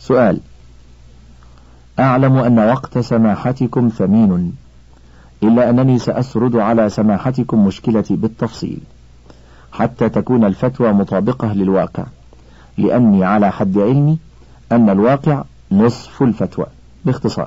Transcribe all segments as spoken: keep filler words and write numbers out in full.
سؤال: أعلم أن وقت سماحتكم ثمين، إلا أنني سأسرد على سماحتكم مشكلتي بالتفصيل حتى تكون الفتوى مطابقة للواقع، لأني على حد علمي أن الواقع نصف الفتوى. باختصار: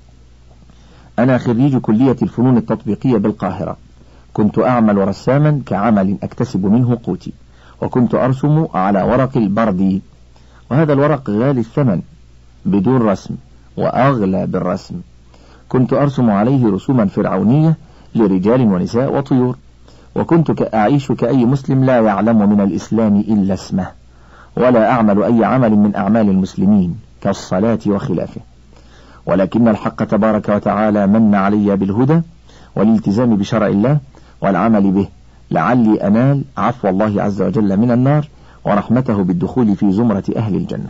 أنا خريج كلية الفنون التطبيقية بالقاهرة، كنت أعمل رساما كعمل أكتسب منه قوتي، وكنت أرسم على ورق البردي، وهذا الورق غالي الثمن بدون رسم وأغلى بالرسم. كنت أرسم عليه رسوما فرعونية لرجال ونساء وطيور، وكنت أعيش كأي مسلم لا يعلم من الإسلام إلا اسمه، ولا أعمل أي عمل من أعمال المسلمين كالصلاة وخلافه، ولكن الحق تبارك وتعالى من علي بالهدى والالتزام بشرع الله والعمل به، لعلي أنال عفو الله عز وجل من النار ورحمته بالدخول في زمرة أهل الجنة.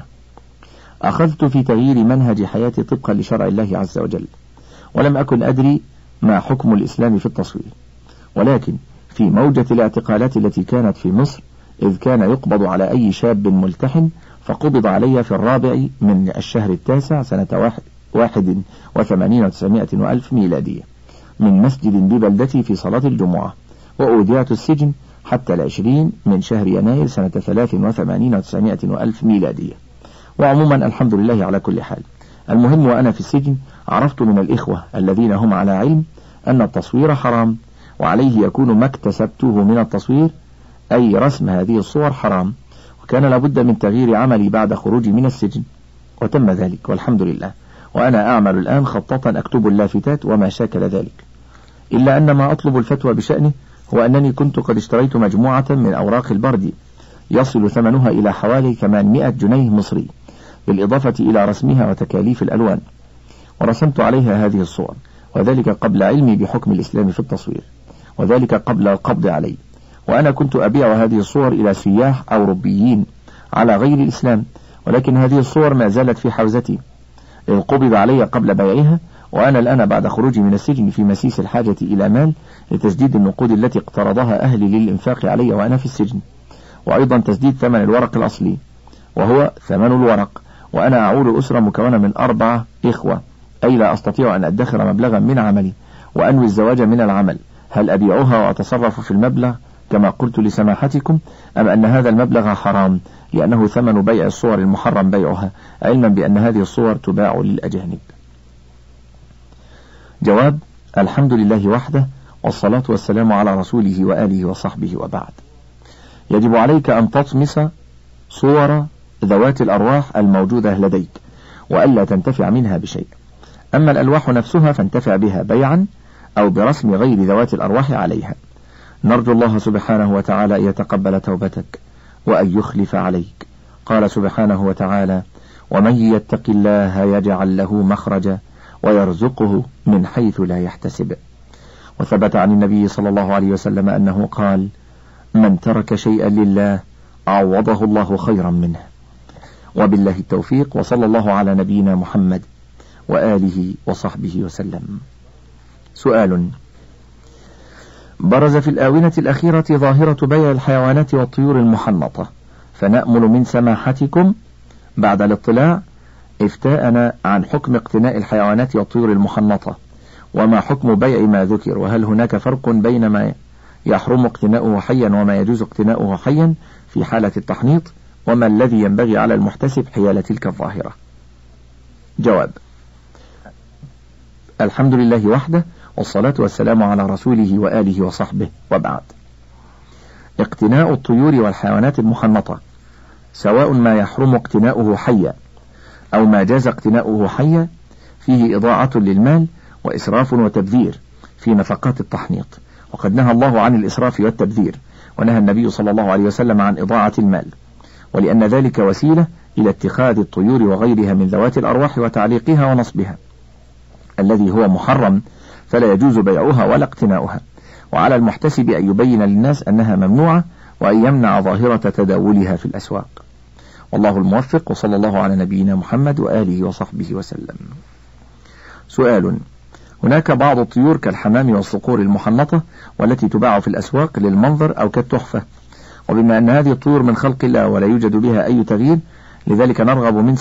أخذت في تغيير منهج حياتي طبقا لشرع الله عز وجل، ولم أكن أدري ما حكم الإسلام في التصوير، ولكن في موجة الاعتقالات التي كانت في مصر، إذ كان يقبض على أي شاب ملتحن، فقبض علي في الرابع من الشهر التاسع سنة واحد, واحد وثمانين وتسعمائة وألف ميلادية من مسجد ببلدتي في صلاة الجمعة، وأودعت السجن حتى العشرين من شهر يناير سنة ثلاث وثمانين وتسعمائة وألف ميلادية. وعموما الحمد لله على كل حال. المهم وأنا في السجن عرفت من الإخوة الذين هم على علم أن التصوير حرام، وعليه يكون ما اكتسبته من التصوير أي رسم هذه الصور حرام، وكان لابد من تغيير عملي بعد خروجي من السجن، وتم ذلك والحمد لله. وأنا أعمل الآن خطاطا أكتب اللافتات وما شاكل ذلك، إلا أن ما أطلب الفتوى بشأنه هو أنني كنت قد اشتريت مجموعة من أوراق البردي يصل ثمنها إلى حوالي ثمانمائة جنيه مصري، بالإضافة إلى رسمها وتكاليف الألوان، ورسمت عليها هذه الصور، وذلك قبل علمي بحكم الإسلام في التصوير، وذلك قبل القبض علي. وأنا كنت أبيع هذه الصور إلى سياح أوروبيين على غير الإسلام، ولكن هذه الصور ما زالت في حوزتي إذ قبض علي قبل بيعها، وأنا الآن بعد خروجي من السجن في مسيس الحاجة إلى مال لتسديد النقود التي اقترضها أهلي للإنفاق علي وأنا في السجن، وأيضا تسديد ثمن الورق الأصلي وهو ثمن الورق. وأنا أعول أسرة مكونة من أربعة إخوة، أي لا أستطيع أن أدخر مبلغا من عملي وأنوي الزواج من العمل. هل أبيعها وأتصرف في المبلغ كما قلت لسماحتكم، أم أن هذا المبلغ حرام لأنه ثمن بيع الصور المحرم بيعها، علما بأن هذه الصور تباع للأجانب؟ جواب: الحمد لله وحده، والصلاة والسلام على رسوله وآله وصحبه، وبعد. يجب عليك أن تطمس صور ذوات الأرواح الموجودة لديك وألا تنتفع منها بشيء، أما الألواح نفسها فانتفع بها بيعا أو برسم غير ذوات الأرواح عليها. نرجو الله سبحانه وتعالى أن يتقبل توبتك وأن يخلف عليك. قال سبحانه وتعالى: ومن يتق الله يجعل له مخرجا ويرزقه من حيث لا يحتسب. وثبت عن النبي صلى الله عليه وسلم أنه قال: من ترك شيئا لله عوضه الله خيرا منه. وبالله التوفيق، وصلى الله على نبينا محمد وآله وصحبه وسلم. سؤال: برز في الآونة الأخيرة ظاهرة بيع الحيوانات والطيور المحنطة، فنأمل من سماحتكم بعد الاطلاع إفتاءنا عن حكم اقتناء الحيوانات والطيور المحنطة، وما حكم بيع ما ذكر، وهل هناك فرق بين ما يحرم اقتناؤه حيا وما يجوز اقتناؤه حيا في حالة التحنيط، وما الذي ينبغي على المحتسب حيال تلك الظاهرة؟ جواب: الحمد لله وحده، والصلاة والسلام على رسوله وآله وصحبه، وبعد. اقتناء الطيور والحيوانات المحنطة سواء ما يحرم اقتناؤه حيا أو ما جاز اقتناؤه حيا فيه إضاعة للمال وإسراف وتبذير في نفقات التحنيط، وقد نهى الله عن الإسراف والتبذير، ونهى النبي صلى الله عليه وسلم عن إضاعة المال، ولأن ذلك وسيلة إلى اتخاذ الطيور وغيرها من ذوات الأرواح وتعليقها ونصبها، الذي هو محرم، فلا يجوز بيعها ولا اقتناؤها. وعلى المحتسب أن يبين للناس أنها ممنوعة، وأن يمنع ظاهرة تداولها في الأسواق. والله الموفق، وصلى الله على نبينا محمد وآله وصحبه وسلم. سؤال: هناك بعض الطيور كالحمام والصقور المحنطة والتي تباع في الأسواق للمنظر أو كالتحفة، وبما أن هذه الطيور من خلق الله ولا يوجد بها أي تغيير، لذلك نرغب من